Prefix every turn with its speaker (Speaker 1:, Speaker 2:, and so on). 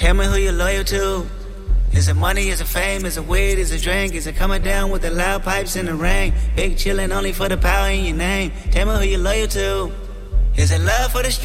Speaker 1: Tell me who you're loyal to. Is it money, is it fame, is it weed, is it drink? Is it coming down with the loud pipes in the rain? Big chillin' only for the power in your name. Tell me who you're loyal to. Is it love for the street?